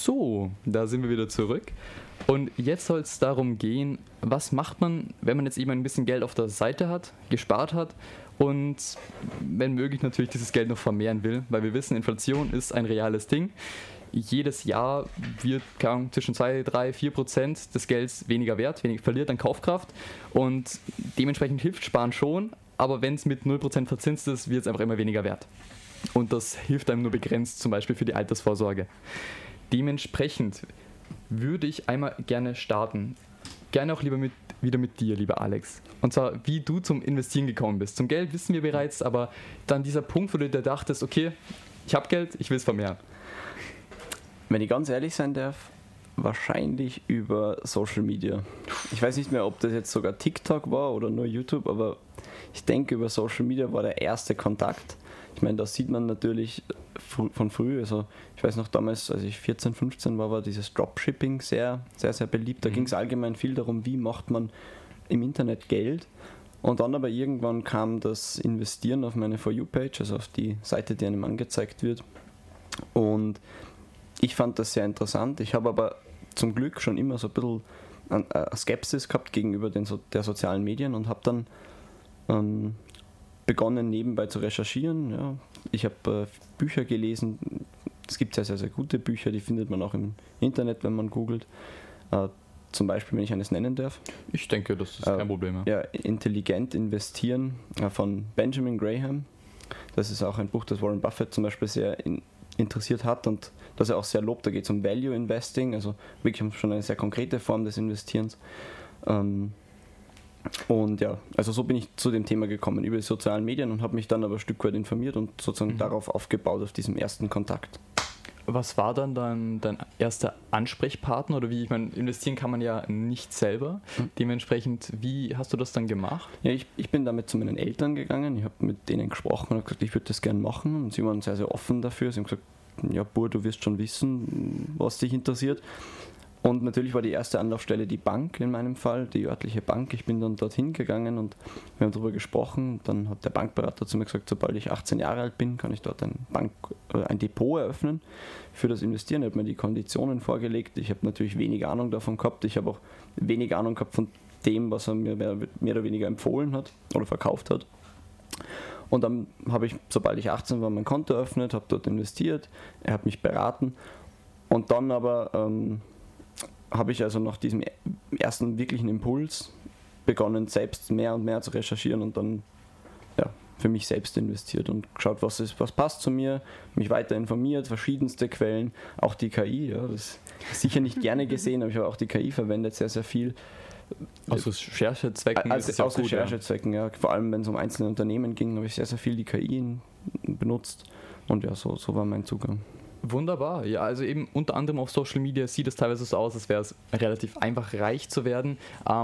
So, da sind wir wieder zurück. Und jetzt soll es darum gehen, was macht man, wenn man jetzt eben ein bisschen Geld auf der Seite hat, gespart hat und wenn möglich natürlich dieses Geld noch vermehren will, weil wir wissen, Inflation ist ein reales Ding. Jedes Jahr wird zwischen 2, 3, 4% des Gelds weniger wert, verliert an Kaufkraft und dementsprechend hilft Sparen schon, aber wenn es mit 0% verzinst ist, wird es einfach immer weniger wert. Und das hilft einem nur begrenzt, zum Beispiel für die Altersvorsorge. Dementsprechend würde ich einmal gerne starten. Gerne auch wieder mit dir, lieber Alex. Und zwar, wie du zum Investieren gekommen bist. Zum Geld wissen wir bereits, aber dann dieser Punkt, wo du dir dachtest, okay, ich habe Geld, ich will es vermehren. Wenn ich ganz ehrlich sein darf, wahrscheinlich über Social Media. Ich weiß nicht mehr, ob das jetzt sogar TikTok war oder nur YouTube, aber ich denke, über Social Media war der erste Kontakt. Ich meine, das sieht man natürlich von früh. Also ich weiß noch damals, als ich 14, 15 war dieses Dropshipping sehr, sehr, sehr beliebt. Da ging es allgemein viel darum, wie macht man im Internet Geld. Und dann aber irgendwann kam das Investieren auf meine For You-Page, also auf die Seite, die einem angezeigt wird. Und ich fand das sehr interessant. Ich habe aber zum Glück schon immer so ein bisschen Skepsis gehabt gegenüber der sozialen Medien und habe dann begonnen nebenbei zu recherchieren. Ja. Ich habe Bücher gelesen. Es gibt sehr, sehr, sehr gute Bücher, die findet man auch im Internet, wenn man googelt. Zum Beispiel, wenn ich eines nennen darf. Ich denke, das ist kein Problem. Ja, Intelligent investieren von Benjamin Graham. Das ist auch ein Buch, das Warren Buffett zum Beispiel sehr interessiert hat und das er auch sehr lobt. Da geht es um Value Investing, also wirklich schon eine sehr konkrete Form des Investierens. Und ja, also so bin ich zu dem Thema gekommen über die sozialen Medien und habe mich dann aber ein Stück weit informiert und sozusagen darauf aufgebaut, auf diesem ersten Kontakt. Was war dann dein erster Ansprechpartner oder wie? Ich meine, investieren kann man ja nicht selber. Dementsprechend, wie hast du das dann gemacht? Ja, ich bin damit zu meinen Eltern gegangen, ich habe mit denen gesprochen und gesagt, ich würde das gerne machen und sie waren sehr, sehr offen dafür. Sie haben gesagt, ja, Bur, du wirst schon wissen, was dich interessiert. Und natürlich war die erste Anlaufstelle die Bank in meinem Fall, die örtliche Bank. Ich bin dann dorthin gegangen und wir haben darüber gesprochen. Dann hat der Bankberater zu mir gesagt, sobald ich 18 Jahre alt bin, kann ich dort ein Depot eröffnen für das Investieren. Er hat mir die Konditionen vorgelegt. Ich habe natürlich wenig Ahnung davon gehabt. Ich habe auch wenig Ahnung gehabt von dem, was er mir mehr oder weniger empfohlen hat oder verkauft hat. Und dann habe ich, sobald ich 18 war, mein Konto eröffnet, habe dort investiert. Er hat mich beraten. Und dann aber habe ich also nach diesem ersten wirklichen Impuls begonnen, selbst mehr und mehr zu recherchieren und dann für mich selbst investiert und geschaut, was passt zu mir, mich weiter informiert, verschiedenste Quellen, auch die KI, ja, das ist sicher nicht gerne gesehen, aber ich habe auch die KI verwendet, sehr, sehr viel. Aus Recherchezwecken ist es auch gut. Aus Recherchezwecken, ja. Vor allem, wenn es um einzelne Unternehmen ging, habe ich sehr, sehr viel die KI benutzt und ja, so war mein Zugang. Wunderbar, ja, also eben unter anderem auf Social Media sieht es teilweise so aus, als wäre es relativ einfach, reich zu werden.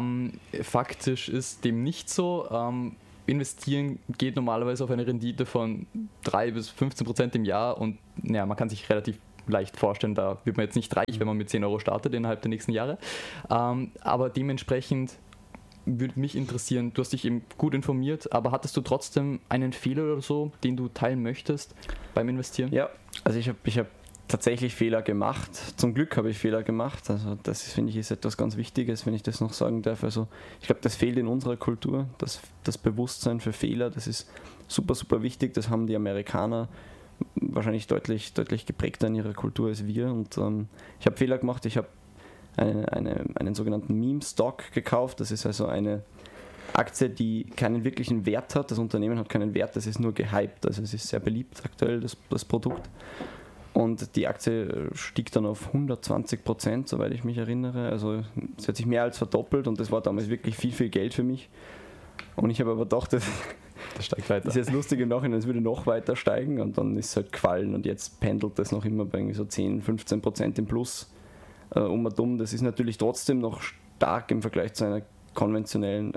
Faktisch ist dem nicht so. Investieren geht normalerweise auf eine Rendite von 3 bis 15% im Jahr und ja, man kann sich relativ leicht vorstellen, da wird man jetzt nicht reich, wenn man mit 10 Euro startet innerhalb der nächsten Jahre. Aber dementsprechend würde mich interessieren, du hast dich eben gut informiert, aber hattest du trotzdem einen Fehler oder so, den du teilen möchtest beim Investieren? Ja, also ich hab tatsächlich Fehler gemacht. Zum Glück habe ich Fehler gemacht. Also das, finde ich, ist etwas ganz Wichtiges, wenn ich das noch sagen darf. Also ich glaube, das fehlt in unserer Kultur, das Bewusstsein für Fehler, das ist super, super wichtig. Das haben die Amerikaner wahrscheinlich deutlich geprägter in ihrer Kultur als wir. Und ich habe Fehler gemacht. Ich habe einen sogenannten Meme-Stock gekauft. Das ist also eine Aktie, die keinen wirklichen Wert hat. Das Unternehmen hat keinen Wert, das ist nur gehypt. Also es ist sehr beliebt aktuell, das Produkt. Und die Aktie stieg dann auf 120%, soweit ich mich erinnere. Also es hat sich mehr als verdoppelt und das war damals wirklich viel, viel Geld für mich. Und ich habe aber gedacht, das steigt weiter. Das ist jetzt lustig im Nachhinein, es würde noch weiter steigen und dann ist es halt gefallen und jetzt pendelt das noch immer bei irgendwie so 10-15% im Plus um und um. Das ist natürlich trotzdem noch stark im Vergleich zu einer konventionellen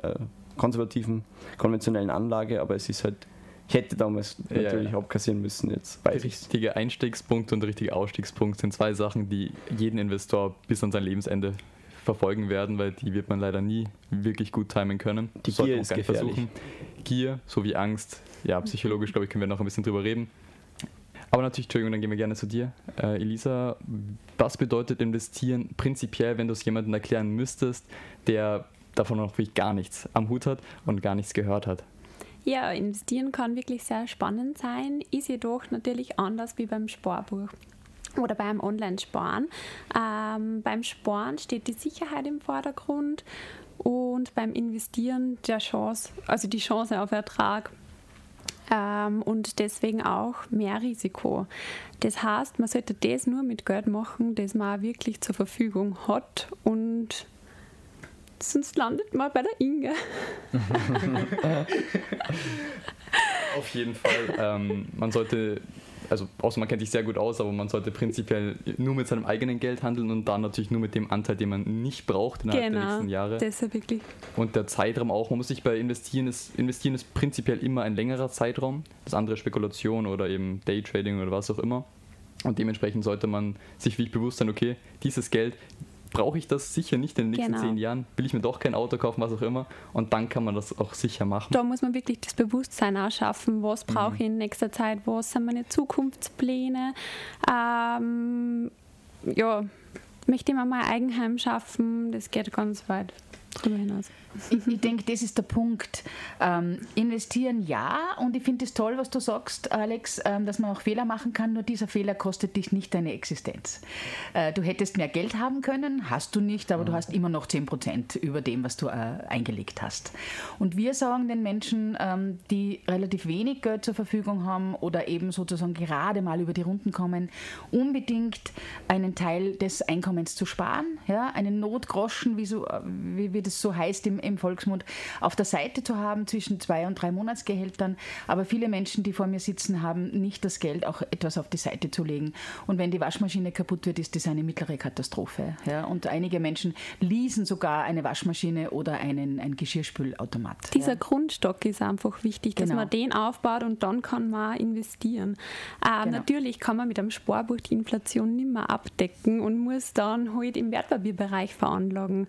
Anlage, aber es ist halt, ich hätte damals natürlich abkassieren müssen. Jetzt weiß ich. Der richtige Einstiegspunkt und der richtige Ausstiegspunkt sind zwei Sachen, die jeden Investor bis an sein Lebensende verfolgen werden, weil die wird man leider nie wirklich gut timen können. Die Gier ist gefährlich. Gier sowie Angst, ja, psychologisch, glaube ich, können wir noch ein bisschen drüber reden. Aber natürlich, Entschuldigung, dann gehen wir gerne zu dir. Elisa, was bedeutet investieren prinzipiell, wenn du es jemandem erklären müsstest, der davon noch wirklich gar nichts am Hut hat und gar nichts gehört hat? Ja, investieren kann wirklich sehr spannend sein, ist jedoch natürlich anders wie beim Sparbuch oder beim Online-Sparen. Beim Sparen steht die Sicherheit im Vordergrund und beim Investieren die Chance auf Ertrag. Und deswegen auch mehr Risiko. Das heißt, man sollte das nur mit Geld machen, das man auch wirklich zur Verfügung hat, und sonst landet man bei der Inge. Auf jeden Fall. Man sollte, also außer man kennt sich sehr gut aus, aber man sollte prinzipiell nur mit seinem eigenen Geld handeln und dann natürlich nur mit dem Anteil, den man nicht braucht innerhalb der nächsten Jahre. Deshalb wirklich. Und der Zeitraum auch. Man muss sich bei investieren ist prinzipiell immer ein längerer Zeitraum. Das andere Spekulation oder eben Daytrading oder was auch immer. Und dementsprechend sollte man sich wirklich bewusst sein, okay, dieses Geld, brauche ich das sicher nicht in den nächsten 10 Jahren? Will ich mir doch kein Auto kaufen, was auch immer? Und dann kann man das auch sicher machen. Da muss man wirklich das Bewusstsein auch schaffen, was brauche ich in nächster Zeit, was sind meine Zukunftspläne. Möchte ich mir mal ein Eigenheim schaffen, das geht ganz weit drüber hinaus. Ich denke, das ist der Punkt. Investieren ja, und ich finde es toll, was du sagst, Alex, dass man auch Fehler machen kann, nur dieser Fehler kostet dich nicht deine Existenz. Du hättest mehr Geld haben können, hast du nicht, aber du hast immer noch 10% über dem, was du eingelegt hast. Und wir sagen den Menschen, die relativ wenig Geld zur Verfügung haben oder eben sozusagen gerade mal über die Runden kommen, unbedingt einen Teil des Einkommens zu sparen, ja, einen Notgroschen, wie das so heißt im Volksmund, auf der Seite zu haben zwischen 2 und 3 Monatsgehältern. Aber viele Menschen, die vor mir sitzen, haben nicht das Geld, auch etwas auf die Seite zu legen. Und wenn die Waschmaschine kaputt wird, ist das eine mittlere Katastrophe. Ja? Und einige Menschen leasen sogar eine Waschmaschine oder ein Geschirrspülautomat. Dieser Grundstock ist einfach wichtig, dass man den aufbaut, und dann kann man investieren. Natürlich kann man mit einem Sparbuch die Inflation nicht mehr abdecken und muss dann halt im Wertpapierbereich veranlagen,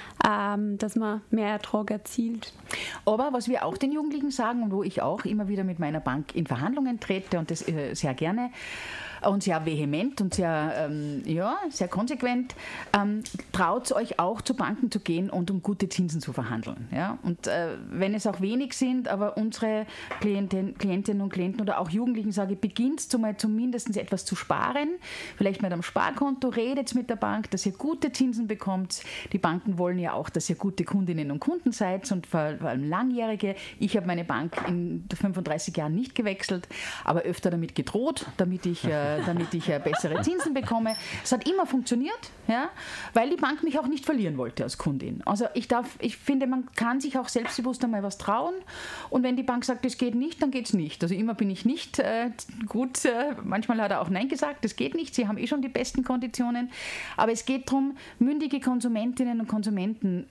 dass man mehr Ertrag erzielt. Aber was wir auch den Jugendlichen sagen und wo ich auch immer wieder mit meiner Bank in Verhandlungen trete, und das sehr gerne und sehr vehement und sehr konsequent, traut euch auch zu Banken zu gehen und um gute Zinsen zu verhandeln. Ja? Und wenn es auch wenig sind, aber unsere Klientinnen und Klienten oder auch Jugendlichen sage, beginnt zumindest etwas zu sparen, vielleicht mit einem Sparkonto, redet mit der Bank, dass ihr gute Zinsen bekommt. Die Banken wollen ja auch, dass ihr gute Kundinnen und Kunden seid und vor allem langjährige. Ich habe meine Bank in 35 Jahren nicht gewechselt, aber öfter damit gedroht, damit ich bessere Zinsen bekomme. Es hat immer funktioniert, ja, weil die Bank mich auch nicht verlieren wollte als Kundin. Also ich finde, man kann sich auch selbstbewusst einmal was trauen, und wenn die Bank sagt, es geht nicht, dann geht es nicht. Also immer bin ich nicht gut, manchmal hat er auch Nein gesagt, das geht nicht, sie haben schon die besten Konditionen, aber es geht darum, mündige Konsumentinnen und Konsumenten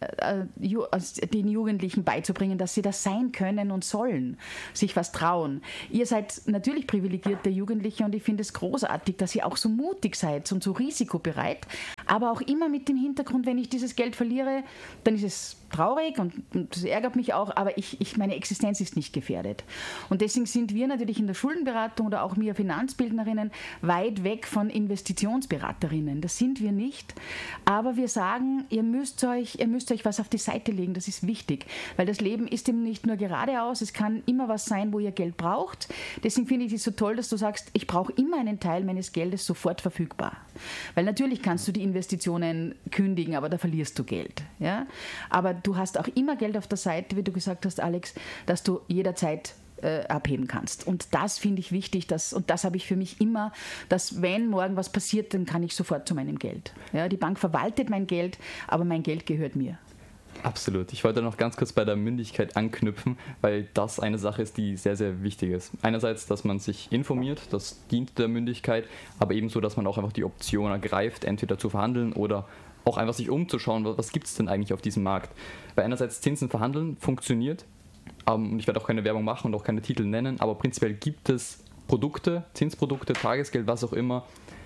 den Jugendlichen beizubringen, dass sie das sein können und sollen, sich was trauen. Ihr seid natürlich privilegierte Jugendliche, und ich finde es großartig, dass ihr auch so mutig seid und so risikobereit, aber auch immer mit dem Hintergrund, wenn ich dieses Geld verliere, dann ist es traurig und das ärgert mich auch, aber meine Existenz ist nicht gefährdet. Und deswegen sind wir natürlich in der Schuldenberatung oder auch wir Finanzbildnerinnen weit weg von Investitionsberaterinnen. Das sind wir nicht. Aber wir sagen, ihr müsst euch was auf die Seite legen. Das ist wichtig, weil das Leben ist eben nicht nur geradeaus. Es kann immer was sein, wo ihr Geld braucht. Deswegen finde ich es so toll, dass du sagst, ich brauche immer einen Teil meines Geldes sofort verfügbar. Weil natürlich kannst du die Investitionen kündigen, aber da verlierst du Geld. Ja? Aber du hast auch immer Geld auf der Seite, wie du gesagt hast, Alex, dass du jederzeit abheben kannst. Und das finde ich wichtig, und das habe ich für mich immer, dass wenn morgen was passiert, dann kann ich sofort zu meinem Geld. Ja, die Bank verwaltet mein Geld, aber mein Geld gehört mir. Absolut. Ich wollte noch ganz kurz bei der Mündigkeit anknüpfen, weil das eine Sache ist, die sehr, sehr wichtig ist. Einerseits, dass man sich informiert, das dient der Mündigkeit, aber ebenso, dass man auch einfach die Option ergreift, entweder zu verhandeln oder auch einfach sich umzuschauen, was gibt es denn eigentlich auf diesem Markt. Weil einerseits Zinsen verhandeln funktioniert, und ich werde auch keine Werbung machen und auch keine Titel nennen, aber prinzipiell gibt es Produkte, Zinsprodukte, Tagesgeld, was auch immer,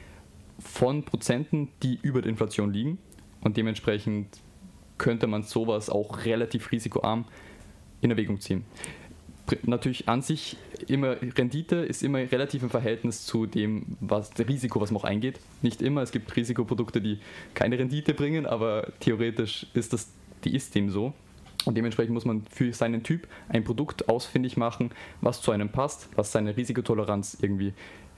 von Prozenten, die über der Inflation liegen, und dementsprechend könnte man sowas auch relativ risikoarm in Erwägung ziehen. natürlich an sich immer, Rendite ist immer relativ im Verhältnis zu dem Risiko, was man auch eingeht. Nicht immer, es gibt Risikoprodukte, die keine Rendite bringen, aber theoretisch ist dem so. Und dementsprechend muss man für seinen Typ ein Produkt ausfindig machen, was zu einem passt, was seine Risikotoleranz irgendwie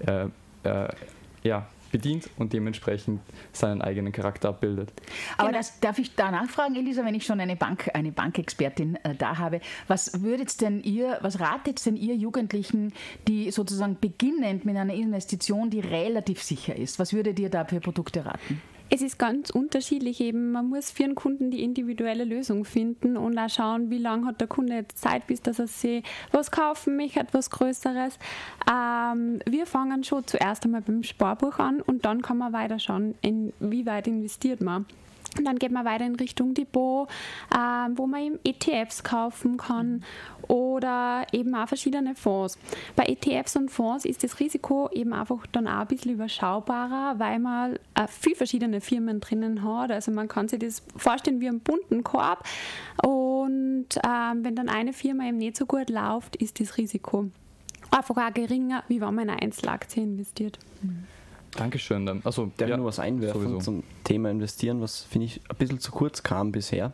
bedient und dementsprechend seinen eigenen Charakter abbildet. Aber darf ich da nachfragen, Elisa, wenn ich schon eine Bankexpertin da habe, was ratet denn ihr Jugendlichen, die sozusagen beginnend mit einer Investition, die relativ sicher ist? Was würdet ihr da für Produkte raten? Es ist ganz unterschiedlich eben. Man muss für den Kunden die individuelle Lösung finden und auch schauen, wie lange hat der Kunde jetzt Zeit, bis dass er sich was kaufen möchte, etwas Größeres. Wir fangen schon zuerst einmal beim Sparbuch an und dann kann man weiter schauen, wie weit investiert man. Und dann geht man weiter in Richtung Depot, wo man eben ETFs kaufen kann oder eben auch verschiedene Fonds. Bei ETFs und Fonds ist das Risiko eben einfach dann auch ein bisschen überschaubarer, weil man viele verschiedene Firmen drinnen hat. Also man kann sich das vorstellen wie einen bunten Korb und wenn dann eine Firma eben nicht so gut läuft, ist das Risiko einfach auch geringer, wie wenn man in eine Einzelaktie investiert. Dankeschön. Darf ich nur was einwerfen sowieso zum Thema Investieren, was finde ich ein bisschen zu kurz kam bisher.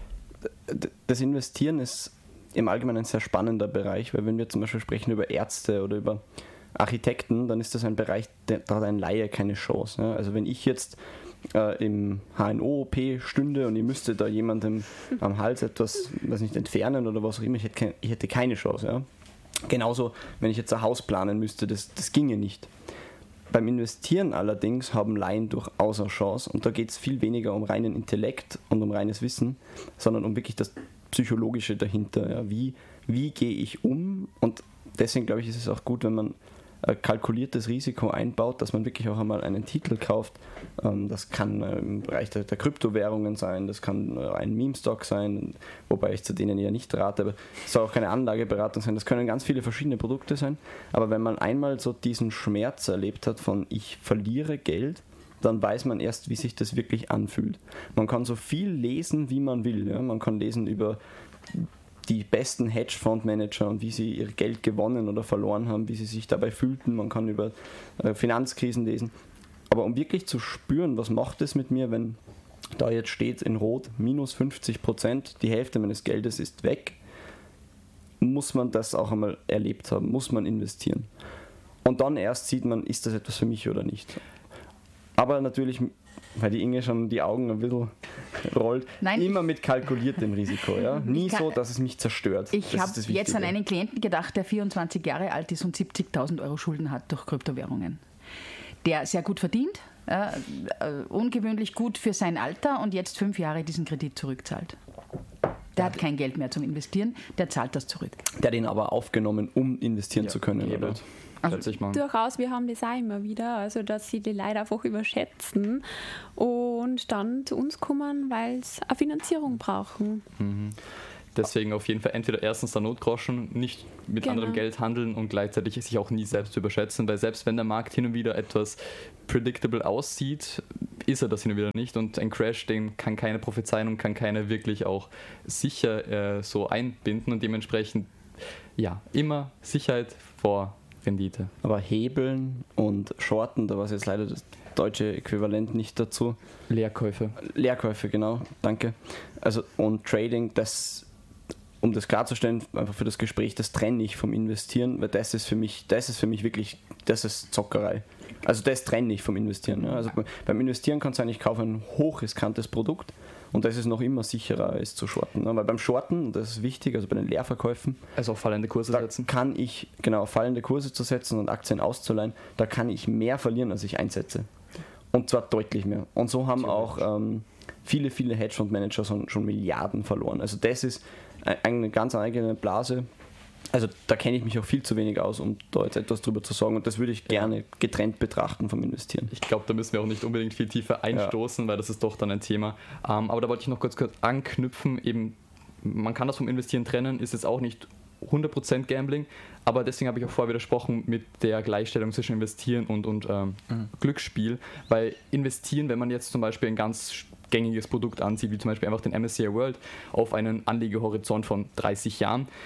Das Investieren ist im Allgemeinen ein sehr spannender Bereich, weil wenn wir zum Beispiel sprechen über Ärzte oder über Architekten, dann ist das ein Bereich, da hat ein Laie keine Chance. Ja? Also wenn ich jetzt im HNO-OP stünde und ich müsste da jemandem am Hals etwas, entfernen oder was auch immer, ich hätte keine Chance. Ja? Genauso, wenn ich jetzt ein Haus planen müsste, das ginge nicht. Beim Investieren allerdings haben Laien durchaus eine Chance und da geht es viel weniger um reinen Intellekt und um reines Wissen, sondern um wirklich das Psychologische dahinter. Ja. Wie gehe ich um? Und deswegen glaube ich, ist es auch gut, wenn man kalkuliertes Risiko einbaut, dass man wirklich auch einmal einen Titel kauft. Das kann im Bereich der Kryptowährungen sein, das kann ein Meme-Stock sein, wobei ich zu denen eher nicht rate, aber es soll auch keine Anlageberatung sein. Das können ganz viele verschiedene Produkte sein, aber wenn man einmal so diesen Schmerz erlebt hat von ich verliere Geld, dann weiß man erst, wie sich das wirklich anfühlt. Man kann so viel lesen, wie man will. Ja? Man kann lesen über die besten Hedgefondsmanager und wie sie ihr Geld gewonnen oder verloren haben, wie sie sich dabei fühlten. Man kann über Finanzkrisen lesen. Aber um wirklich zu spüren, was macht es mit mir, wenn da jetzt steht in Rot minus 50%, die Hälfte meines Geldes ist weg, muss man das auch einmal erlebt haben, muss man investieren. Und dann erst sieht man, ist das etwas für mich oder nicht. Aber natürlich, weil die Inge schon die Augen ein bisschen rollt, immer mit kalkuliertem Risiko. Ja? Nie so, dass es mich zerstört. Ich habe jetzt an einen Klienten gedacht, der 24 Jahre alt ist und 70.000 Euro Schulden hat durch Kryptowährungen. Der sehr gut verdient, ungewöhnlich gut für sein Alter und jetzt 5 Jahre diesen Kredit zurückzahlt. Der hat kein Geld mehr zum Investieren, der zahlt das zurück. Der hat ihn aber aufgenommen, um investieren zu können. Oder? Also durchaus, wir haben das auch immer wieder, also dass sie die Leute einfach überschätzen und dann zu uns kommen, weil sie eine Finanzierung brauchen. Mhm. Deswegen auf jeden Fall entweder erstens der Notgroschen, nicht mit anderem Geld handeln und gleichzeitig sich auch nie selbst überschätzen, weil selbst wenn der Markt hin und wieder etwas predictable aussieht, ist er das hin und wieder nicht und ein Crash, den kann keine prophezeien und kann keiner wirklich auch sicher so einbinden und dementsprechend immer Sicherheit vor Rendite. Aber Hebeln und Shorten, da war es jetzt leider das deutsche Äquivalent nicht dazu. Leerkäufe, genau, danke. Also und Trading, um das klarzustellen, einfach für das Gespräch, das trenne ich vom Investieren, weil das ist für mich wirklich, das ist Zockerei. Also das trenne ich vom Investieren. Ja. Also beim Investieren kann es sein, ich kaufe ein hochriskantes Produkt und das ist noch immer sicherer als zu shorten. Weil beim Shorten, das ist wichtig, also bei den Leerverkäufen, also auf fallende Kurse setzen, kann ich, auf fallende Kurse zu setzen und Aktien auszuleihen, da kann ich mehr verlieren, als ich einsetze. Und zwar deutlich mehr. Und so haben auch viele Hedgefondsmanager schon Milliarden verloren. Also das ist eine ganz eigene Blase. Also da kenne ich mich auch viel zu wenig aus, um da jetzt etwas drüber zu sagen und das würde ich gerne getrennt betrachten vom Investieren. Ich glaube, da müssen wir auch nicht unbedingt viel tiefer einstoßen, weil das ist doch dann ein Thema. Aber da wollte ich noch kurz anknüpfen, eben man kann das vom Investieren trennen, ist jetzt auch nicht 100% Gambling, aber deswegen habe ich auch vorher widersprochen mit der Gleichstellung zwischen Investieren und Glücksspiel, weil investieren, wenn man jetzt zum Beispiel ein ganz gängiges Produkt ansieht, wie zum Beispiel einfach den MSCI World auf einen Anlegehorizont von 30 Jahren,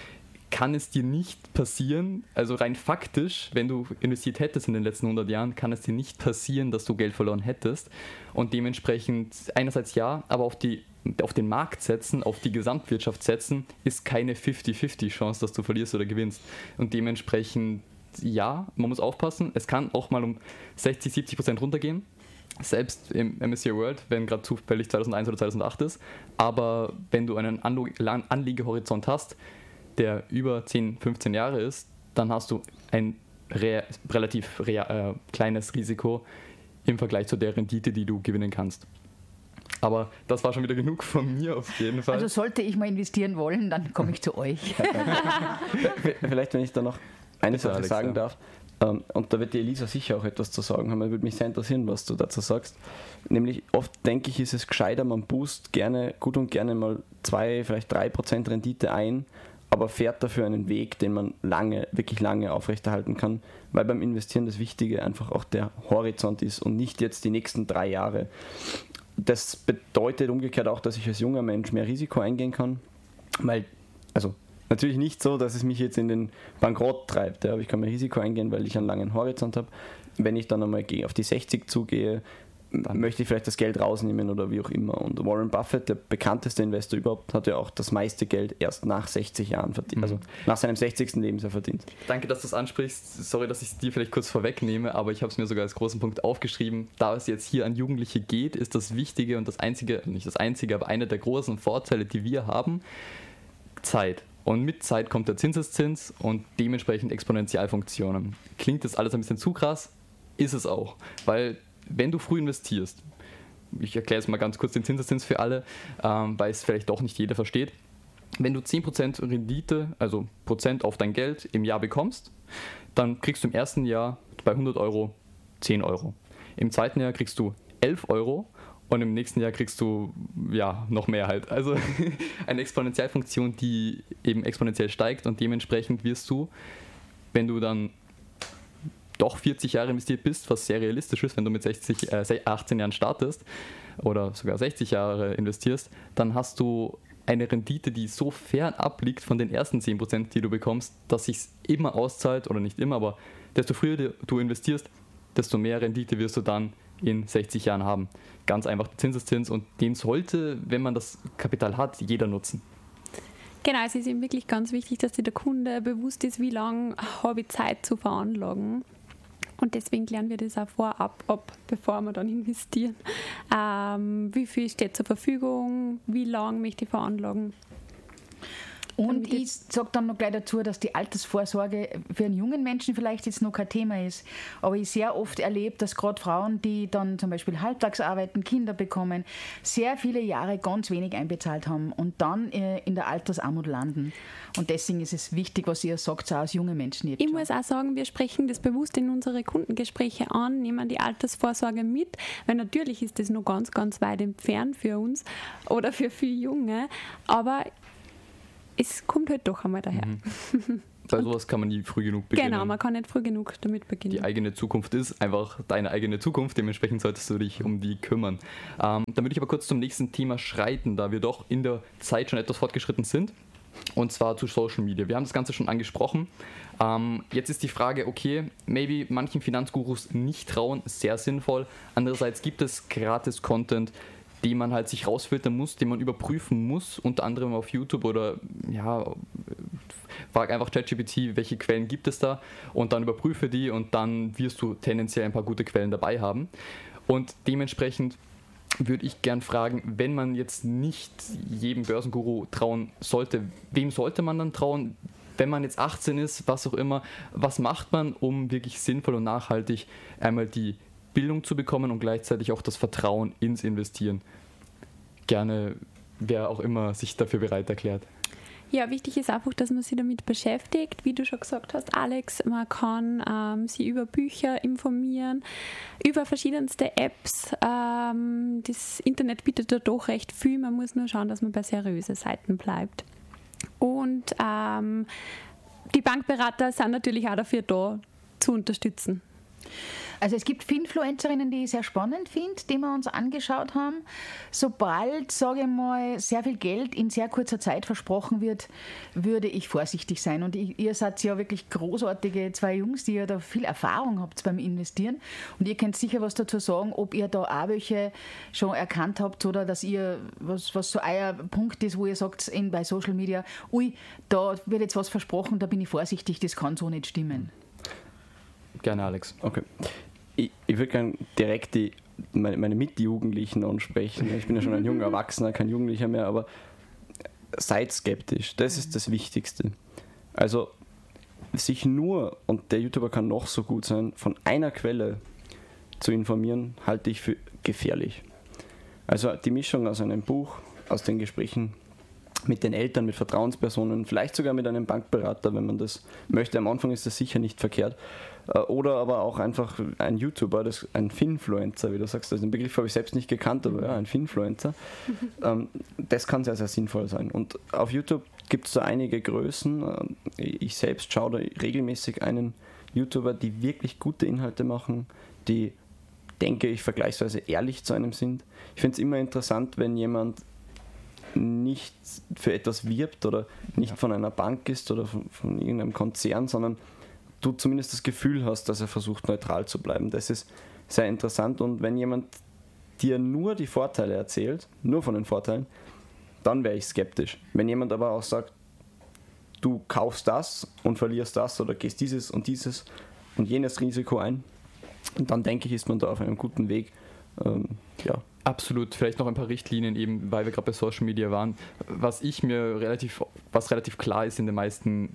kann es dir nicht passieren, also rein faktisch, wenn du investiert hättest in den letzten 100 Jahren, kann es dir nicht passieren, dass du Geld verloren hättest. Und dementsprechend einerseits ja, aber auf den Markt setzen, auf die Gesamtwirtschaft setzen, ist keine 50-50 Chance, dass du verlierst oder gewinnst. Und dementsprechend ja, man muss aufpassen, es kann auch mal um 60-70% runtergehen. Selbst im MSCI World, wenn gerade zufällig 2001 oder 2008 ist. Aber wenn du einen Anliegehorizont hast, der über 10, 15 Jahre ist, dann hast du ein relativ kleines Risiko im Vergleich zu der Rendite, die du gewinnen kannst. Aber das war schon wieder genug von mir auf jeden Fall. Also sollte ich mal investieren wollen, dann komme ich zu euch. Vielleicht, wenn ich da noch eine Sache sagen darf, und da wird die Elisa sicher auch etwas zu sagen haben, würde mich sehr interessieren, was du dazu sagst. Nämlich oft denke ich, ist es gescheiter, man boost gut und gerne mal 2, vielleicht 3% Rendite ein, aber fährt dafür einen Weg, den man wirklich lange aufrechterhalten kann, weil beim Investieren das Wichtige einfach auch der Horizont ist und nicht jetzt die nächsten 3 Jahre. Das bedeutet umgekehrt auch, dass ich als junger Mensch mehr Risiko eingehen kann, weil, also natürlich nicht so, dass es mich jetzt in den Bankrott treibt, aber ich kann mehr Risiko eingehen, weil ich einen langen Horizont habe. Wenn ich dann einmal auf die 60 zugehe, dann möchte ich vielleicht das Geld rausnehmen oder wie auch immer. Und Warren Buffett, der bekannteste Investor überhaupt, hat ja auch das meiste Geld erst nach 60 Jahren verdient, also nach seinem 60. Lebensjahr verdient. Danke, dass du es ansprichst. Sorry, dass ich es dir vielleicht kurz vorwegnehme, aber ich habe es mir sogar als großen Punkt aufgeschrieben. Da es jetzt hier an Jugendliche geht, ist das Wichtige und das Einzige, nicht das Einzige, aber einer der großen Vorteile, die wir haben, Zeit. Und mit Zeit kommt der Zinseszins und dementsprechend Exponentialfunktionen. Klingt das alles ein bisschen zu krass? Ist es auch. Weil wenn du früh investierst, ich erkläre jetzt mal ganz kurz den Zinseszins für alle, weil es vielleicht doch nicht jeder versteht. Wenn du 10% Rendite, also Prozent auf dein Geld im Jahr bekommst, dann kriegst du im ersten Jahr bei 100 Euro 10 Euro. Im zweiten Jahr kriegst du 11 Euro. Und im nächsten Jahr kriegst du ja noch mehr halt. Also eine Exponentialfunktion, die eben exponentiell steigt und dementsprechend wirst du, wenn du dann doch 40 Jahre investiert bist, was sehr realistisch ist, wenn du mit 18 Jahren startest oder sogar 60 Jahre investierst, dann hast du eine Rendite, die so fernab liegt von den ersten 10%, die du bekommst, dass sich immer auszahlt, oder nicht immer, aber desto früher du investierst, desto mehr Rendite wirst du dann in 60 Jahren haben. Ganz einfach der Zinseszins und den sollte, wenn man das Kapital hat, jeder nutzen. Genau, es ist eben wirklich ganz wichtig, dass sich der Kunde bewusst ist, wie lange habe ich Zeit zu veranlagen. Und deswegen klären wir das auch vorab ab, bevor wir dann investieren. Wie viel steht zur Verfügung, wie lange möchte ich veranlagen. Und ich sage dann noch gleich dazu, dass die Altersvorsorge für einen jungen Menschen vielleicht jetzt noch kein Thema ist. Aber ich sehr oft erlebe, dass gerade Frauen, die dann zum Beispiel halbtags arbeiten, Kinder bekommen, sehr viele Jahre ganz wenig einbezahlt haben und dann in der Altersarmut landen. Und deswegen ist es wichtig, was ihr sagt, auch als junge Menschen jetzt. Ich muss auch sagen, wir sprechen das bewusst in unsere Kundengespräche an, nehmen die Altersvorsorge mit, weil natürlich ist das noch ganz, ganz weit entfernt für uns oder für viele Junge, aber es kommt halt doch einmal daher. Bei sowas kann man nie früh genug beginnen. Genau, man kann nicht früh genug damit beginnen. Die eigene Zukunft ist einfach deine eigene Zukunft, dementsprechend solltest du dich um die kümmern. Dann würde ich aber kurz zum nächsten Thema schreiten, da wir doch in der Zeit schon etwas fortgeschritten sind. Und zwar zu Social Media. Wir haben das Ganze schon angesprochen. Jetzt ist die Frage, okay, maybe manchen Finanzgurus nicht trauen, sehr sinnvoll. Andererseits gibt es gratis Content, den man halt sich rausfiltern muss, den man überprüfen muss, unter anderem auf YouTube oder ja, frag einfach ChatGPT, welche Quellen gibt es da und dann überprüfe die und dann wirst du tendenziell ein paar gute Quellen dabei haben. Und dementsprechend würde ich gern fragen, wenn man jetzt nicht jedem Börsenguru trauen sollte, wem sollte man dann trauen? Wenn man jetzt 18 ist, was auch immer, was macht man, um wirklich sinnvoll und nachhaltig einmal die Bildung zu bekommen und gleichzeitig auch das Vertrauen ins Investieren? Gerne, wer auch immer sich dafür bereit erklärt. Ja, wichtig ist einfach, dass man sich damit beschäftigt. Wie du schon gesagt hast, Alex, man kann sich über Bücher informieren, über verschiedenste Apps. Das Internet bietet da doch recht viel. Man muss nur schauen, dass man bei seriösen Seiten bleibt. Und die Bankberater sind natürlich auch dafür da, zu unterstützen. Also es gibt Finfluencerinnen, die ich sehr spannend finde, die wir uns angeschaut haben. Sobald, sage ich mal, sehr viel Geld in sehr kurzer Zeit versprochen wird, würde ich vorsichtig sein. Und ihr seid ja wirklich großartige zwei Jungs, die ja da viel Erfahrung habt beim Investieren. Und ihr könnt sicher was dazu sagen, ob ihr da auch welche schon erkannt habt oder dass ihr, was so euer Punkt ist, wo ihr sagt bei Social Media, ui, da wird jetzt was versprochen, da bin ich vorsichtig, das kann so nicht stimmen. Gerne, Alex. Okay. Ich würde gerne direkt meine Mitjugendlichen ansprechen. Ich bin ja schon ein junger Erwachsener, kein Jugendlicher mehr, aber seid skeptisch. Das ist das Wichtigste. Also sich nur, und der YouTuber kann noch so gut sein, von einer Quelle zu informieren, halte ich für gefährlich. Also die Mischung aus einem Buch, aus den Gesprächen mit den Eltern, mit Vertrauenspersonen, vielleicht sogar mit einem Bankberater, wenn man das möchte. Am Anfang ist das sicher nicht verkehrt. Oder aber auch einfach ein YouTuber, ein Finfluencer, wie du sagst. Also den Begriff habe ich selbst nicht gekannt, aber ja, ein Finfluencer. Das kann sehr, sehr sinnvoll sein. Und auf YouTube gibt es da einige Größen. Ich selbst schaue da regelmäßig einen YouTuber, die wirklich gute Inhalte machen, die, denke ich, vergleichsweise ehrlich zu einem sind. Ich finde es immer interessant, wenn jemand nicht für etwas wirbt oder nicht von einer Bank ist oder von irgendeinem Konzern, sondern du zumindest das Gefühl hast, dass er versucht, neutral zu bleiben. Das ist sehr interessant. Und wenn jemand dir nur die Vorteile erzählt, nur von den Vorteilen, dann wäre ich skeptisch. Wenn jemand aber auch sagt, du kaufst das und verlierst das oder gehst dieses und jenes Risiko ein, dann denke ich, ist man da auf einem guten Weg. Ja. Absolut, vielleicht noch ein paar Richtlinien eben, weil wir gerade bei Social Media waren. Was relativ klar ist in den meisten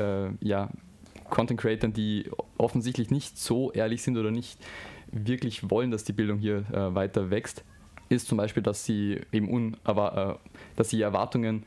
Content Creatern, die offensichtlich nicht so ehrlich sind oder nicht wirklich wollen, dass die Bildung hier weiter wächst, ist zum Beispiel, dass sie eben dass sie Erwartungen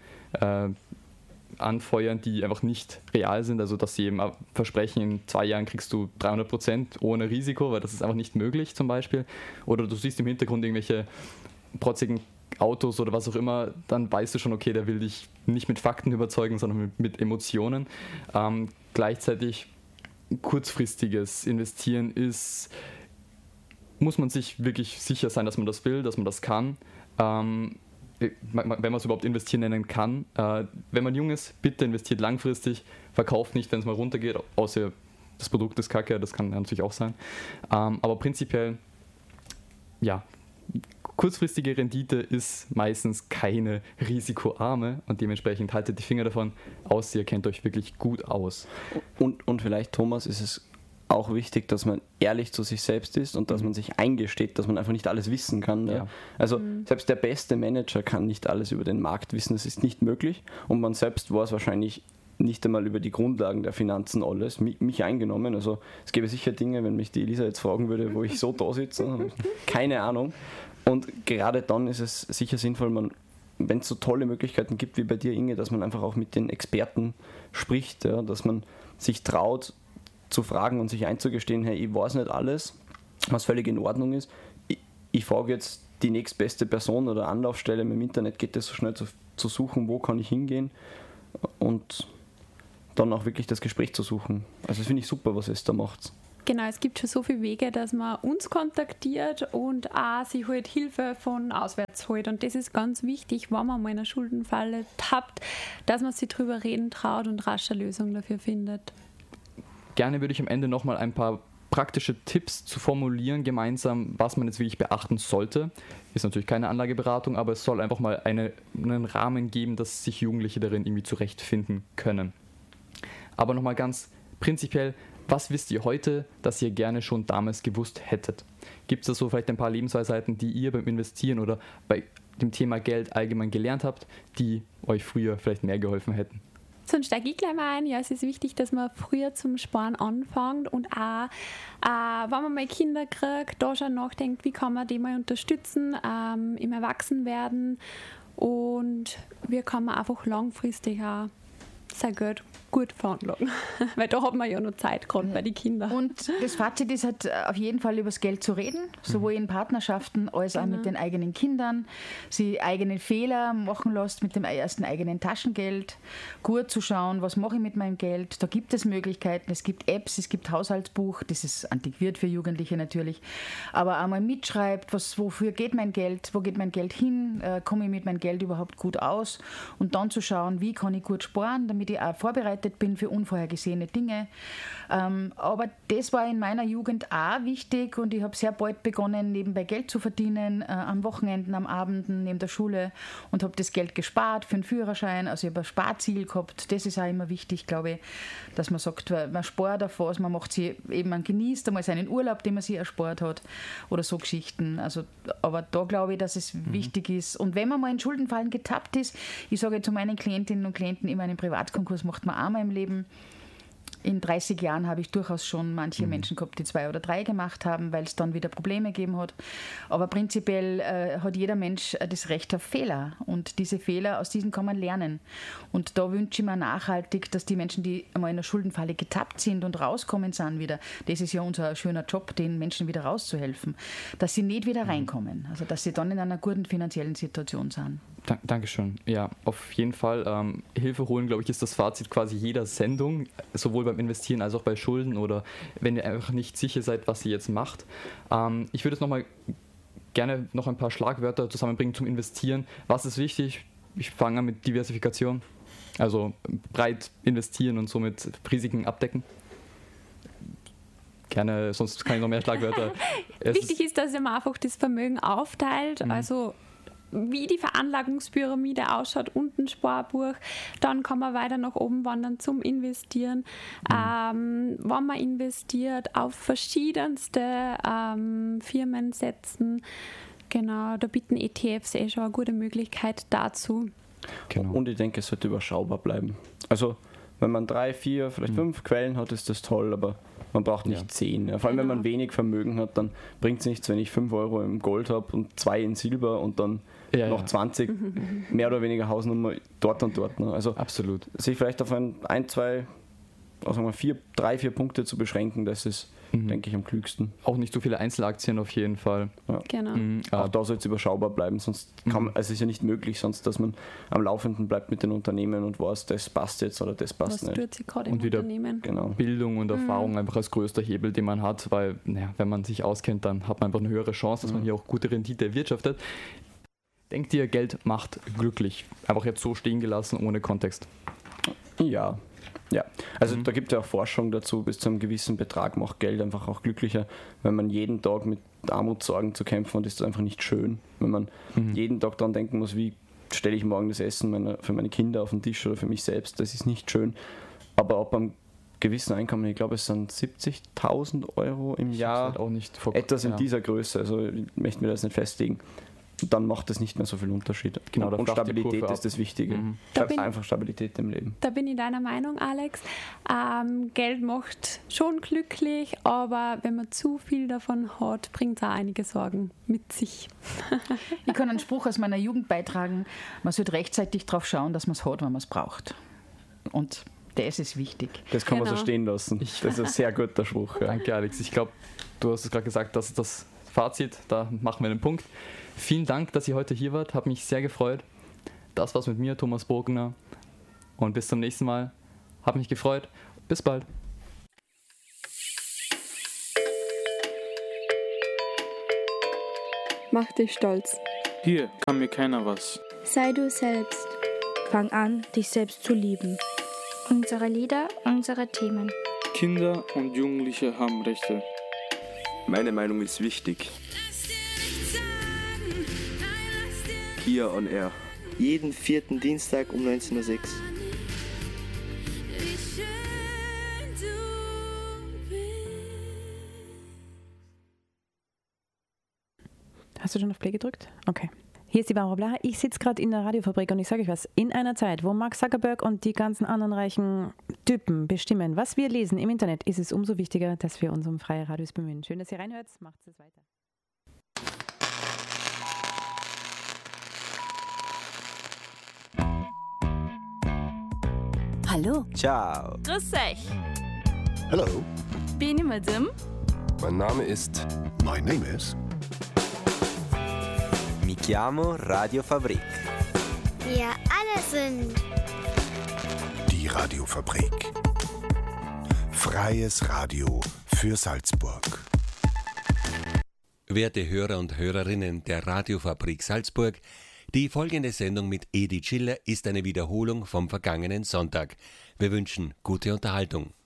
anfeuern, die einfach nicht real sind, also dass sie eben versprechen, in 2 Jahren kriegst du 300% ohne Risiko, weil das ist einfach nicht möglich zum Beispiel. Oder du siehst im Hintergrund irgendwelche protzigen Autos oder was auch immer, dann weißt du schon, okay, der will dich nicht mit Fakten überzeugen, sondern mit Emotionen. Gleichzeitig kurzfristiges Investieren muss man sich wirklich sicher sein, dass man das will, dass man das kann. Wenn man es überhaupt investieren nennen kann. Wenn man jung ist, bitte investiert langfristig, verkauft nicht, wenn es mal runtergeht, außer das Produkt ist kacke, das kann natürlich auch sein. Aber prinzipiell, ja, kurzfristige Rendite ist meistens keine risikoarme und dementsprechend haltet die Finger davon aus, ihr kennt euch wirklich gut aus. Und vielleicht, Thomas, ist es auch wichtig, dass man ehrlich zu sich selbst ist und dass man sich eingesteht, dass man einfach nicht alles wissen kann. Ja. Also selbst der beste Manager kann nicht alles über den Markt wissen, das ist nicht möglich und man selbst weiß wahrscheinlich nicht einmal über die Grundlagen der Finanzen alles, mich eingenommen. Also es gäbe sicher Dinge, wenn mich die Elisa jetzt fragen würde, wo ich so da sitze, keine Ahnung. Und gerade dann ist es sicher sinnvoll, wenn es so tolle Möglichkeiten gibt wie bei dir, Inge, dass man einfach auch mit den Experten spricht, ja, dass man sich traut, zu fragen und sich einzugestehen, hey, ich weiß nicht alles, was völlig in Ordnung ist. Ich frage jetzt die nächstbeste Person oder Anlaufstelle. Im Internet geht es so schnell zu suchen, wo kann ich hingehen und dann auch wirklich das Gespräch zu suchen. Also das finde ich super, was es da macht. Genau, es gibt schon so viele Wege, dass man uns kontaktiert und auch sich halt Hilfe von auswärts holt. Und das ist ganz wichtig, wenn man mal in einer Schuldenfalle tappt, dass man sich drüber reden traut und rasch eine Lösung dafür findet. Gerne würde ich am Ende nochmal ein paar praktische Tipps zu formulieren, gemeinsam, was man jetzt wirklich beachten sollte. Ist natürlich keine Anlageberatung, aber es soll einfach mal einen Rahmen geben, dass sich Jugendliche darin irgendwie zurechtfinden können. Aber nochmal ganz prinzipiell, was wisst ihr heute, das ihr gerne schon damals gewusst hättet? Gibt es da so vielleicht ein paar Lebensweisheiten, die ihr beim Investieren oder bei dem Thema Geld allgemein gelernt habt, die euch früher vielleicht mehr geholfen hätten? Sonst steige ich gleich mal ein. Ja, es ist wichtig, dass man früher zum Sparen anfängt und auch, wenn man mal Kinder kriegt, da schon nachdenkt, wie kann man die mal unterstützen im Erwachsenwerden und wie kann man einfach langfristig auch sehr gut veranlagen. Weil da hat man ja noch Zeit, gerade bei den Kindern. Und das Fazit ist halt auf jeden Fall über das Geld zu reden, sowohl in Partnerschaften als auch mit den eigenen Kindern, sie eigene Fehler machen lässt mit dem ersten eigenen Taschengeld, gut zu schauen, was mache ich mit meinem Geld. Da gibt es Möglichkeiten, es gibt Apps, es gibt Haushaltsbuch, das ist antiquiert für Jugendliche natürlich, aber einmal mitschreibt, wofür geht mein Geld, wo geht mein Geld hin, komme ich mit meinem Geld überhaupt gut aus und dann zu schauen, wie kann ich gut sparen, damit ich auch vorbereitet bin für unvorhergesehene Dinge. Aber das war in meiner Jugend auch wichtig und ich habe sehr bald begonnen, nebenbei Geld zu verdienen, am Wochenenden, am Abenden, neben der Schule und habe das Geld gespart für einen Führerschein. Also ich habe ein Sparziel gehabt. Das ist auch immer wichtig, glaube ich, dass man sagt, man spart auf was, man macht sich eben, man genießt einmal seinen Urlaub, den man sich erspart hat oder so Geschichten. Also, aber da glaube ich, dass es wichtig ist. Und wenn man mal in Schuldenfallen getappt ist, ich sage zu meinen Klientinnen und Klienten immer, einen Privatkonkurs macht man einmal im Leben. In 30 Jahren habe ich durchaus schon manche Menschen gehabt, die 2 oder 3 gemacht haben, weil es dann wieder Probleme gegeben hat. Aber prinzipiell hat jeder Mensch das Recht auf Fehler. Und diese Fehler, aus diesen kann man lernen. Und da wünsche ich mir nachhaltig, dass die Menschen, die einmal in einer Schuldenfalle getappt sind und rauskommen sind wieder, das ist ja unser schöner Job, den Menschen wieder rauszuhelfen, dass sie nicht wieder reinkommen. Also dass sie dann in einer guten finanziellen Situation sind. Dankeschön. Ja, auf jeden Fall. Hilfe holen, glaube ich, ist das Fazit quasi jeder Sendung, sowohl beim Investieren als auch bei Schulden oder wenn ihr einfach nicht sicher seid, was ihr jetzt macht. Ich würde jetzt gerne noch ein paar Schlagwörter zusammenbringen zum Investieren. Was ist wichtig? Ich fange an mit Diversifikation, also breit investieren und somit Risiken abdecken. Gerne, sonst kann ich noch mehr Schlagwörter. Wichtig ist, dass man einfach das Vermögen aufteilt, also wie die Veranlagungspyramide ausschaut, unten Sparbuch, dann kann man weiter nach oben wandern zum Investieren. Wenn man investiert, auf verschiedenste Firmen setzen, genau, da bieten ETFs schon eine gute Möglichkeit dazu. Genau. Und ich denke, es sollte überschaubar bleiben. Also wenn man 3, 4, vielleicht 5 Quellen hat, ist das toll, aber man braucht nicht 10. Ja, vor allem, wenn man wenig Vermögen hat, dann bringt es nichts, wenn ich 5 Euro im Gold habe und 2 in Silber und dann noch 20, mehr oder weniger Hausnummer dort und dort. Ne? Also absolut. Sich vielleicht auf 3, 4 Punkte zu beschränken, das ist, denke ich, am klügsten. Auch nicht so viele Einzelaktien auf jeden Fall. Ja. Genau. Auch da soll es überschaubar bleiben, sonst es ist ja nicht möglich, sonst, dass man am Laufenden bleibt mit den Unternehmen und weiß, das passt jetzt oder das passt nicht. Was tut sich gerade im Und wieder Unternehmen? Genau. Bildung und Erfahrung einfach als größter Hebel, den man hat, weil wenn man sich auskennt, dann hat man einfach eine höhere Chance, dass man hier auch gute Rendite erwirtschaftet. Denkt ihr, Geld macht glücklich? Einfach jetzt so stehen gelassen, ohne Kontext. Ja. Also da gibt es ja auch Forschung dazu, bis zu einem gewissen Betrag macht Geld einfach auch glücklicher, wenn man jeden Tag mit Armutssorgen zu kämpfen und ist das einfach nicht schön, wenn man jeden Tag daran denken muss, wie stelle ich morgen das Essen für meine Kinder auf den Tisch oder für mich selbst, das ist nicht schön. Aber ab einem gewissen Einkommen, ich glaube es sind 70.000 Euro im Jahr, halt auch nicht etwas in dieser Größe, also ich möchte mir das nicht festlegen. Dann macht das nicht mehr so viel Unterschied. Genau, und Stabilität ist das Wichtige. Einfach Stabilität im Leben. Da bin ich deiner Meinung, Alex. Geld macht schon glücklich, aber wenn man zu viel davon hat, bringt es auch einige Sorgen mit sich. Ich kann einen Spruch aus meiner Jugend beitragen. Man sollte rechtzeitig darauf schauen, dass man es hat, wenn man es braucht. Und das ist wichtig. Das kann man so stehen lassen. Das ist ein sehr guter Spruch. Ja. Danke, Alex. Ich glaube, du hast es gerade gesagt, das ist das Fazit. Da machen wir den Punkt. Vielen Dank, dass ihr heute hier wart. Hat mich sehr gefreut. Das war's mit mir, Thomas Burgner. Und bis zum nächsten Mal. Hat mich gefreut. Bis bald. Mach dich stolz. Hier kann mir keiner was. Sei du selbst. Fang an, dich selbst zu lieben. Unsere Lieder, unsere Themen. Kinder und Jugendliche haben Rechte. Meine Meinung ist wichtig. Kia on Air. Jeden 4. Dienstag um 19.06 Uhr. Hast du schon auf Play gedrückt? Okay. Hier ist die Barbara Blacher. Ich sitze gerade in der Radiofabrik und ich sage euch was. In einer Zeit, wo Mark Zuckerberg und die ganzen anderen reichen Typen bestimmen, was wir lesen im Internet, ist es umso wichtiger, dass wir uns um freie Radios bemühen. Schön, dass ihr reinhört. Macht es weiter. Hallo. Ciao. Grüß euch. Hello. Bin ich Madame? Mein Name ist... My name is... Mi chiamo Radiofabrik. Wir alle sind... Die Radiofabrik. Freies Radio für Salzburg. Werte Hörer und Hörerinnen der Radiofabrik Salzburg, die folgende Sendung mit Edi Schiller ist eine Wiederholung vom vergangenen Sonntag. Wir wünschen gute Unterhaltung.